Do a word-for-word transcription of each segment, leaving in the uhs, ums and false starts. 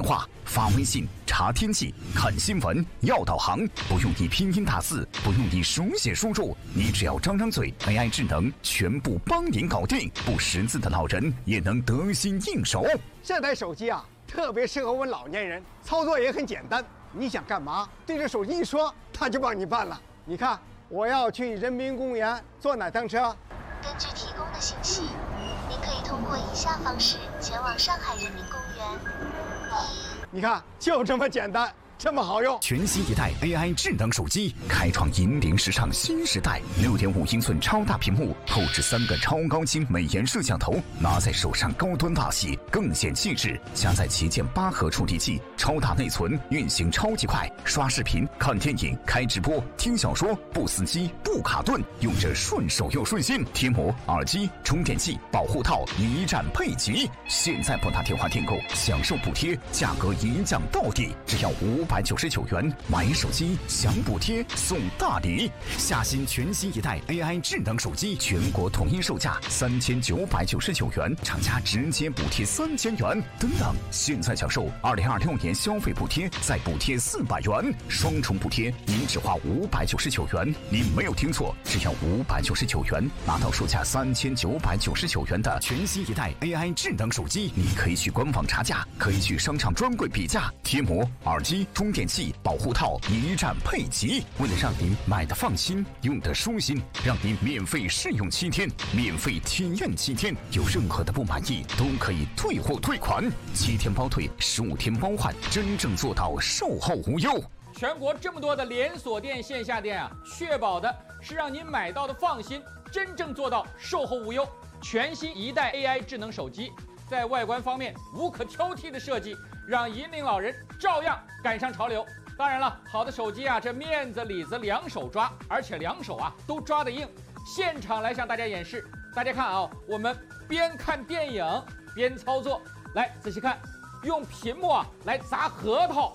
话、发微信、查天气、看新闻、要导航，不用你拼音打字，不用你手写输入，你只要张张嘴 ，A I 智能全部帮您搞定，不识字的老人也能得心应手。 这台手机啊，特别适合我们老年人，操作也很简单。你想干嘛，对着手机一说，它就帮你办了。你看，我要去人民公园坐哪趟车？ 根据提供的信息，您可以通过以下方式前往上海人民公园。一， 你看，就这么简单，这么好用。 全新一代 A I 智能手机，开创引领时尚新时代。六点五英寸超大屏幕，后置三个超高清美颜摄像头，拿在手上高端大气，更显气质。加载旗舰八核处理器，超大内存，运行超级快，刷视频、看电影、开直播、听小说，不死机、不卡顿，用着顺手又顺心。贴膜、耳机、充电器、保护套一站配齐。现在拨打电话订购，享受补贴，价格一降到底，只要五百九十九元。买手机享补贴送大礼，下新全新一代 A I 智能手机，全国统一售价三千九百九十九元，厂家直接补贴三千元。等等，现在享受二零二六年消费补贴，再补贴四百元，双重补贴，您只花五百九十九元。您没有听错，只要五百九十九元，拿到售价三千九百九十九元的全新一代 A I 智能手机。你可以去官网查价，可以去商场专柜比价，贴膜、耳机、充电器、保护套一站配齐。为了让您买的放心，用的舒心，让您免费试用七天，免费体验七天，有任何的不满意都可以退货退款，七天包退，十五天包换，真正做到售后无忧。 全国这么多的连锁店、线下店啊，确保的是让您买到的放心，真正做到售后无忧。全新一代 A I 智能手机，在外观方面无可挑剔的设计，让引领老人照样赶上潮流。当然了，好的手机啊，这面子里子两手抓，而且两手啊都抓得硬。现场来向大家演示，大家看啊，我们边看电影边操作，来仔细看，用屏幕啊来砸核桃。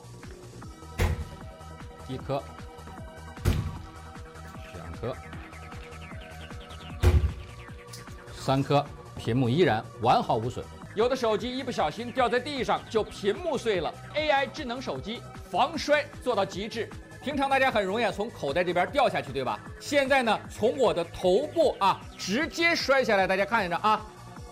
一颗，两颗，三颗，屏幕依然完好无损。有的手机一不小心掉在地上就屏幕碎了 ，A I 智能手机防摔做到极致。平常大家很容易从口袋这边掉下去，对吧？现在呢，从我的头部啊直接摔下来，大家看着啊，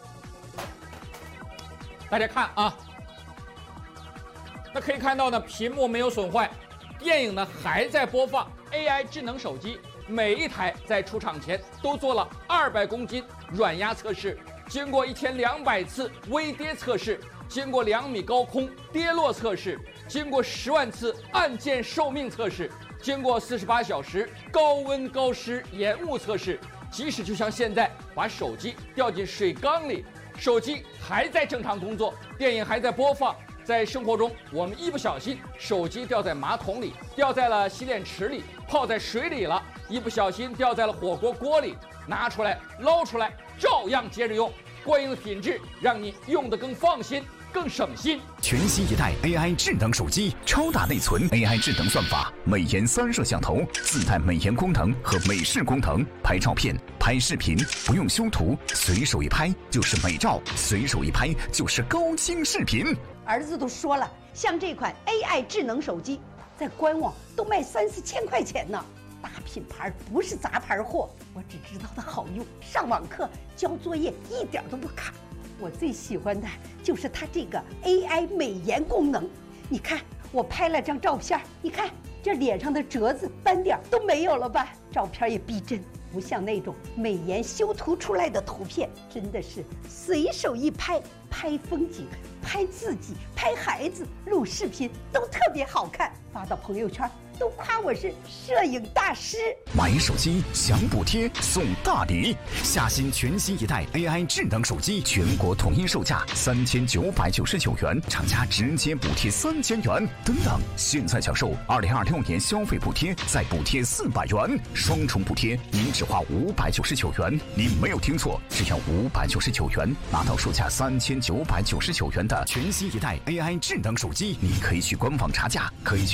大家看啊，那可以看到呢，屏幕没有损坏。电影呢还在播放 ，A I 智能手机每一台在出厂前都做了二百公斤软压测试，经过一千两百次微跌测试，经过两米高空跌落测试，经过十万次按键寿命测试，经过四十八小时高温高湿延误测试，即使就像现在把手机掉进水缸里，手机还在正常工作，电影还在播放。在生活中，我们一不小心手机掉在马桶里，掉在了洗脸池里，泡在水里了，一不小心掉在了火锅锅里，拿出来捞出来，照样接着用，过硬的品质让你用得更放心，更省心。 全新一代 A I 智能手机，超大内存 A I 智能算法，美颜三摄像头，自带美颜功能和美视功能，拍照片、拍视频不用修图，随手一拍就是美照，随手一拍就是高清视频。 儿子都说了，像这款 A I 智能手机，在官网都卖三四千块钱呢。大品牌不是杂牌货，我只知道它好用，上网课、交作业一点都不卡。我最喜欢的就是它这个 A I 美颜功能。你看，我拍了张照片，你看这脸上的褶子、斑点都没有了吧？照片也逼真，不像那种美颜修图出来的图片，真的是随手一拍，拍风景、拍自己、拍孩子、录视频都特别好看，发到朋友圈都夸我是摄影大师。 买手机享补贴送大礼，下新全新一代 A I 智能手机，全国统一售价三千九百九十九元，厂家直接补贴三千元。等等，现在享受二零二六年消费补贴，再补贴四百元，双重补贴，您只花五百九十九元。您没有听错，只要五百九十九元，拿到售价三千九百九十九元的全新一代 A I 智能手机。你可以去官网查价，可以去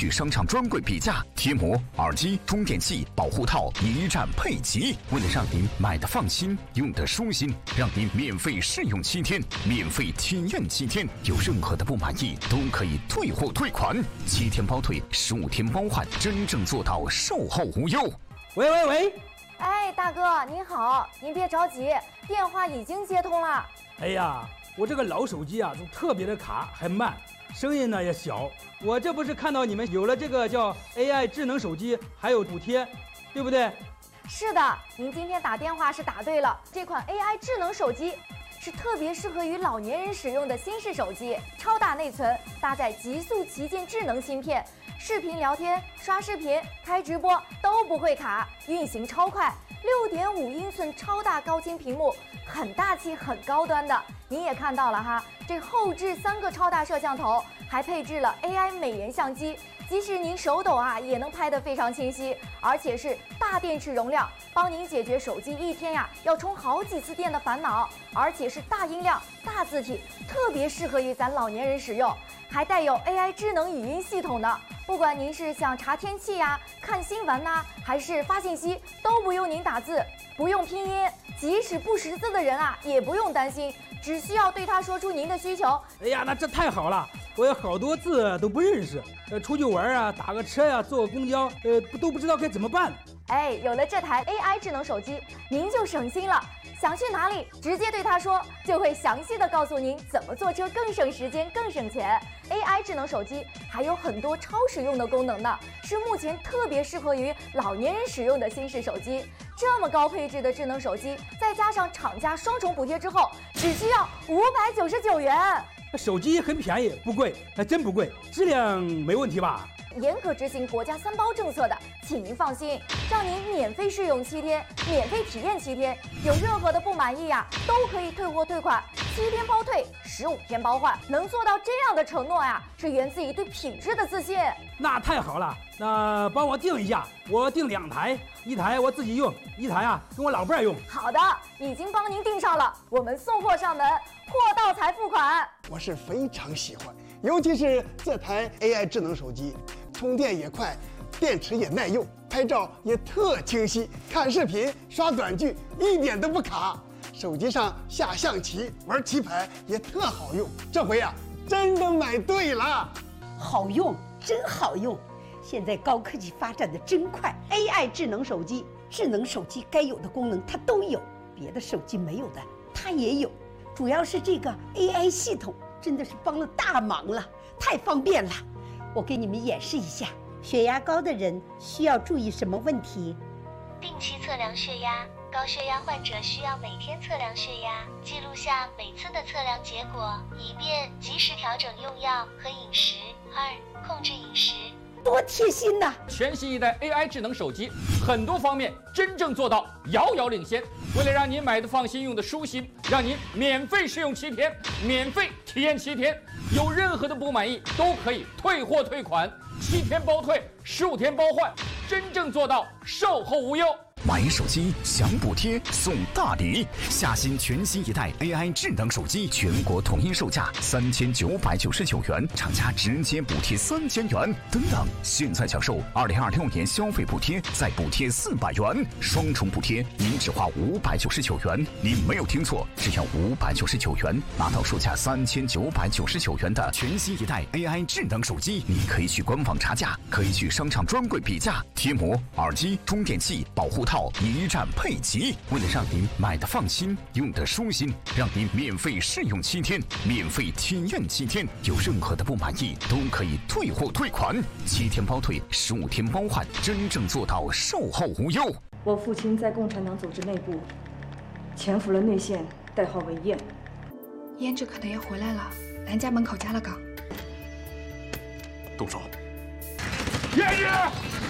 去商场专柜比价，贴膜、耳机、充电器、保护套一站配齐。为了让您买的放心，用的舒心，让您免费试用七天，免费体验七天，有任何的不满意都可以退货退款，七天包退，十五天包换，真正做到售后无忧。 喂喂喂！ 哎，大哥您好，您别着急，电话已经接通了。 哎呀，我这个老手机啊，就特别的卡，还慢，声音呢也小。我这不是看到你们有了这个叫 A I 智能手机，还有补贴，对不对？ 是的，您今天打电话是打对了。这款 A I 智能手机是特别适合于老年人使用的新式手机，超大内存，搭载极速旗舰智能芯片，视频聊天、刷视频、开直播都不会卡，运行超快。六点五英寸超大高清屏幕，很大气、很高端的。您也看到了哈，这后置三个超大摄像头，还配置了 A I 美颜相机，即使您手抖啊，也能拍得非常清晰，而且是大电池容量，帮您解决手机一天呀要充好几次电的烦恼，而且是大音量、大字体，特别适合于咱老年人使用，还带有 A I 智能语音系统的。不管您是想查天气呀、看新闻呐、啊，还是发信息，都不用您打字，不用拼音，即使不识字的人啊，也不用担心，只需要对他说出您的需求。 哎呀，那这太好了，我有好多字都不认识，呃，出去玩啊，打个车呀、啊，坐个公交，呃，都不知道该怎么办。 哎，有了这台 A I 智能手机，您就省心了。想去哪里，直接对他说，就会详细的告诉您怎么坐车更省时间、更省钱。A I 智能手机还有很多超实用的功能呢，是目前特别适合于老年人使用的新式手机。这么高配置的智能手机，再加上厂家双重补贴之后，只需要五百九十九元。 手机很便宜，不贵，还真不贵，质量没问题吧？ 严格执行国家三包政策的，请您放心，让您免费试用七天，免费体验七天，有任何的不满意呀、啊，都可以退货退款，七天包退，十五天包换。能做到这样的承诺呀，是源自于对品质的自信。 那太好了，那帮我订一下，我订两台，一台我自己用，一台啊跟我老伴儿用。 好的，已经帮您订上了，我们送货上门，货到才付款。 我是非常喜欢，尤其是这台 A I 智能手机。充电也快，电池也耐用，拍照也特清晰，看视频、刷短剧一点都不卡。手机上下象棋、玩棋牌也特好用。这回啊，真的买对了， 好用，真好用。现在高科技发展的真快 ，A I 智能手机，智能手机该有的功能它都有，别的手机没有的它也有。主要是这个 A I 系统真的是帮了大忙了，太方便了。我给你们演示一下，血压高的人需要注意什么问题？ 定期测量血压，高血压患者需要每天测量血压，记录下每次的测量结果，以便及时调整用药和饮食。二、控制饮食。 多贴心呐！ 全新一代 A I 智能手机，很多方面真正做到遥遥领先。为了让您买的放心、用的舒心，让您免费试用七天，免费体验七天，有任何的不满意都可以退货退款，七天包退，十五天包换，真正做到售后无忧。 买手机享补贴送大礼，下新全新一代 A I 智能手机，全国统一售价三千九百九十九元，厂家直接补贴三千元。等等，现在享受二零二六年消费补贴，再补贴四百元，双重补贴，您只花五百九十九元。您没有听错，只要五百九十九元，拿到售价三千九百九十九元的全新一代 A I 智能手机。你可以去官网查价，可以去商场专柜比价，贴膜、耳机、充电器、保护套一站配齐。为了让您买的放心，用的舒心，让您免费试用七天，免费体验七天，有任何的不满意都可以退货退款，七天包退，十五天包换，真正做到售后无忧。 我父亲在共产党组织内部潜伏了内线，代号为燕。 胭脂可能要回来了，咱家门口加了岗。 动手！ 胭脂。